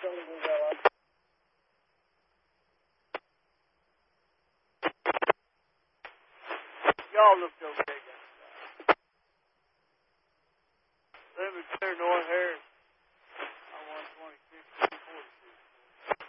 Y'all looked okay, guys. Let me clear North Harris.